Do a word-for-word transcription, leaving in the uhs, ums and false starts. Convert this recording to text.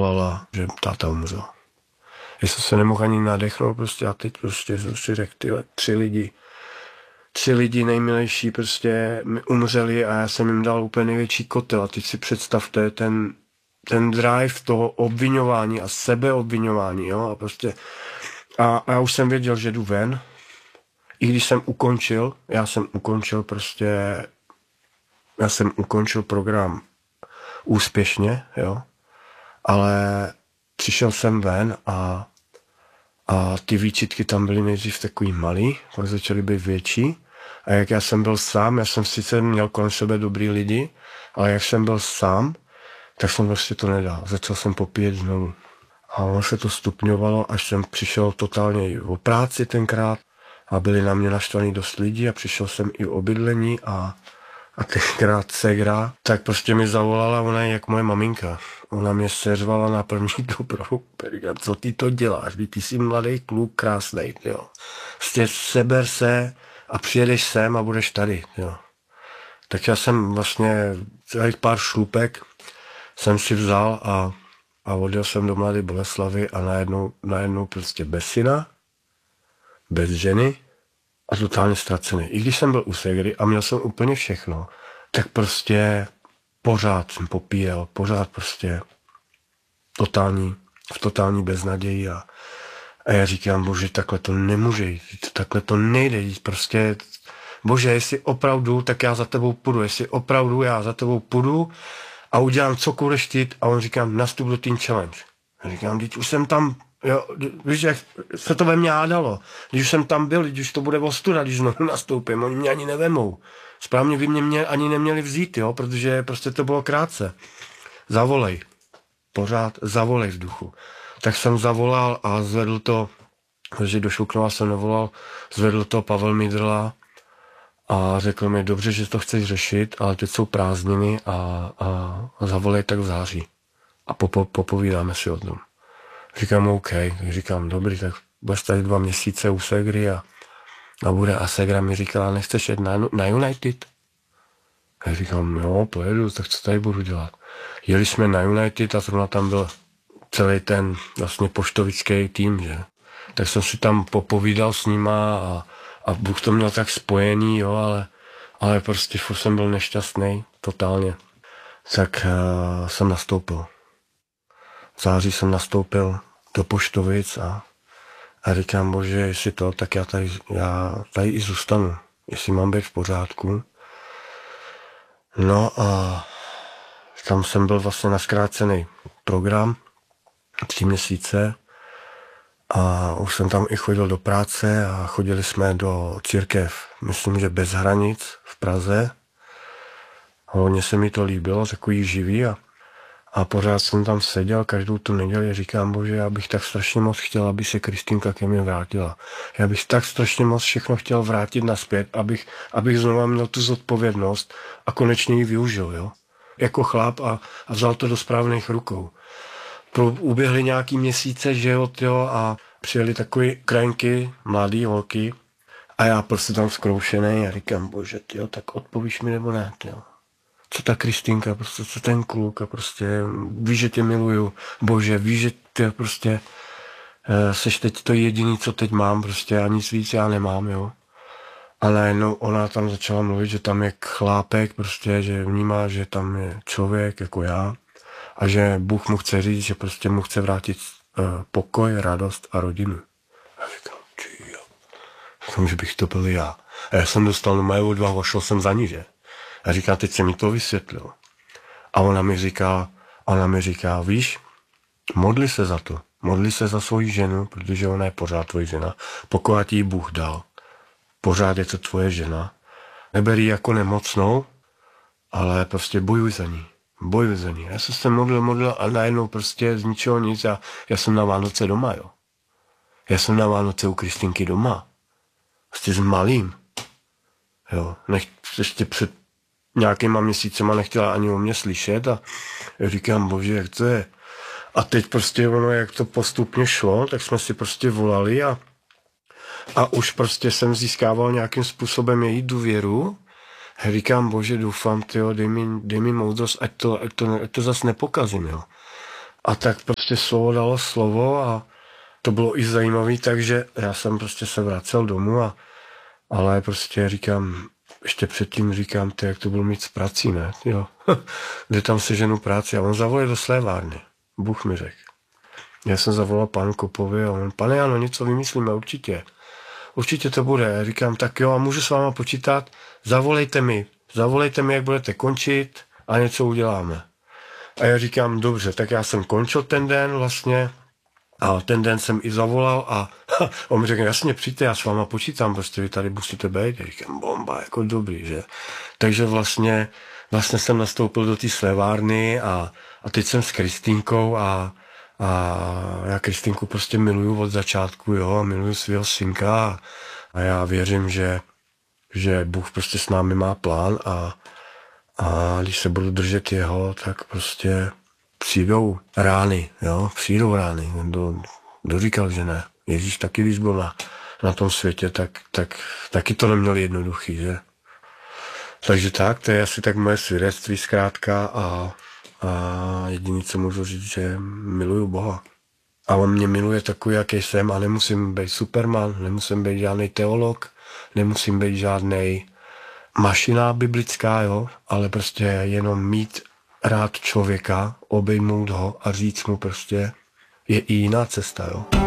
zavolala, že táta umřel. Já jsem se nemohl ani nadechnout prostě a teď prostě jsem si řekl, tyhle, tři lidi, tři lidi nejmilejší prostě umřeli a já jsem jim dal úplně největší kotel a teď si představte ten, ten drive toho obviňování a sebeobviňování, jo, a prostě a, a já už jsem věděl, že jdu ven, i když jsem ukončil, já jsem ukončil prostě, já jsem ukončil program úspěšně, jo, ale přišel jsem ven a, a ty výčitky tam byly nejdřív takový malý, pak začaly být větší a jak já jsem byl sám, já jsem sice měl kolem sebe dobrý lidi, ale jak jsem byl sám, tak jsem prostě to nedal. Začal jsem popíjet znovu. A ono se to stupňovalo, až jsem přišel totálně o práci tenkrát a byli na mě naštvaný dost lidí a přišel jsem i o bydlení a, a tenkrát ségra, tak prostě mi zavolala, ona je jak moje maminka. Ona mě seřvala na první dobrou. Říkám, co ty to děláš? Ty jsi mladý kluk, krásnej, jo. Prostě seber se a přijedeš sem a budeš tady, jo. Tak já jsem vlastně celých pár šlupek jsem si vzal a, a odjel jsem do Mladé Boleslavi a najednou, najednou prostě bez syna, bez ženy a totálně ztracený. I když jsem byl u ségry a měl jsem úplně všechno, tak prostě pořád jsem popíjel, pořád prostě totální, v totální beznaději a, a já říkám, bože, takhle to nemůže jít, takhle to nejde jít, prostě, bože, jestli opravdu, tak já za tebou půjdu, jestli opravdu já za tebou půjdu a udělám cokoliv chtít a on říká, nastup do Teen Challenge. Já říkám, teď už jsem tam, jo, víš, jak se to ve mně hádalo, když už jsem tam byl, když už to bude ostuda, když znovu nastoupím, oni mě ani nevemou. Správně by mě, mě ani neměli vzít, jo, protože prostě to bylo krátce. Zavolej. Pořád zavolej v duchu. Tak jsem zavolal a zvedl to, protože do Šluknova jsem nevolal, zvedl to Pavel Midrla a řekl mi, dobře, že to chceš řešit, ale teď jsou prázdniny a, a, a zavolej tak v září. A popo, popovídáme si o tom. Říkám, OK, tak říkám, dobrý, tak budeš tady dva měsíce u ségry a, a bude. A ségra mi říkala, nechceš jet na, na United? A já říkám, jo, pojedu, tak co tady budu dělat? Jeli jsme na United a zrovna tam byl celý ten vlastně poštovický tým, že? Tak jsem si tam popovídal s nima a, a Bůh to měl tak spojený, jo, ale, ale prostě furt jsem byl nešťastný, totálně. Tak uh, jsem nastoupil. V září jsem nastoupil do Poštovic a, a říkám, bože, jestli to, tak já tady, já tady i zůstanu, jestli mám být v pořádku. No a tam jsem byl vlastně na zkrácený program, tři měsíce a už jsem tam i chodil do práce a chodili jsme do církev, myslím, že Bez hranic v Praze. Hodně se mi to líbilo, takový živý a, a pořád jsem tam seděl každou tu neděli a říkám, bože, já bych tak strašně moc chtěl, aby se Kristýnka ke mně vrátila. Já bych tak strašně moc všechno chtěl vrátit nazpět, abych, abych znovu měl tu zodpovědnost a konečně ji využil, jo. Jako chlap a, a vzal to do správných rukou. Pro, uběhly nějaký měsíce, že jo, tyjo, a přijeli takový krajinky, mladý holky a já prostě tam zkroušený a říkám, bože, tyjo, tak odpovíš mi nebo ne, tyjo. Co ta Kristýnka, prostě, co ten kluk a prostě víš, že tě miluju, bože, víš, že ty prostě e, seš teď to jediný, co teď mám, prostě a nic víc já nemám, jo. A najednou ona tam začala mluvit, že tam je chlápek, prostě, že vnímá, že tam je člověk jako já a že Bůh mu chce říct, že prostě mu chce vrátit uh, pokoj, radost a rodinu. A říkám, či jo. Říkám, že bych to byl já. A já jsem dostal moje odvahu a šel jsem za ní, že? A říká, teď se mi to vysvětlil. A ona mi říká, ona mi říká, víš, modli se za to. Modli se za svoji ženu, protože ona je pořád tvoje žena. Pokud ti ji Bůh dal, pořád je to tvoje žena. Neber ji jako nemocnou, ale prostě bojuj za ní. Bojuj za ní. Já jsem se modlil, modlil a najednou prostě z ničeho nic. Já, já jsem na Vánoce doma, jo. Já jsem na Vánoce u Kristýnky doma. Prostě s malým. Jo. Nech, ještě před nějakýma měsícema nechtěla ani o mě slyšet a já říkám, bože, jak to je. A teď prostě ono, jak to postupně šlo, tak jsme si prostě volali a A už prostě jsem získával nějakým způsobem její důvěru. Říkám, bože, doufám, tyjo, dej mi, dej mi moudrost, ať to, ať to, ať to zas nepokazím, jo. A tak prostě slovo dalo slovo a to bylo i zajímavé, takže já jsem prostě se vracel domů a ale prostě říkám, ještě předtím říkám, ty, jak to budu mít s prací, ne? Jo. Kde tam seženu práci a on zavolal do slévárny. Bůh mi řekl. Já jsem zavolal panu Kopovi a on, pane Jano, něco vymyslíme, určitě. Určitě to bude. Já říkám, tak jo, a můžu s váma počítat? Zavolejte mi, zavolejte mi, jak budete končit a něco uděláme. A já říkám, dobře, tak já jsem končil ten den vlastně a ten den jsem i zavolal a ha, on mi řekl, jasně, přijďte, já s váma počítám, prostě vy tady musíte být. Já říkám, bomba, jako dobrý, že? Takže vlastně, vlastně jsem nastoupil do té slévárny a, a teď jsem s Kristýnkou a, a já Kristýnku prostě miluju od začátku, jo, a miluju svého synka a, a já věřím, že, že Bůh prostě s námi má plán a, a když se budu držet jeho, tak prostě přijdou rány, jo, přijdou rány. Kdo, kdo říkal, že ne? Ježíš taky, když byl na, na tom světě, tak, tak taky to neměl jednoduchý, že? Takže tak, to je asi tak moje svědectví zkrátka a, a jediné, co můžu říct, že miluju Boha. A on mě miluje takový, jaký jsem a nemusím být Superman, nemusím být žádný teolog, nemusím být žádný mašina biblická, jo, ale prostě jenom mít rád člověka, obejmout ho a říct mu prostě, je i jiná cesta, jo.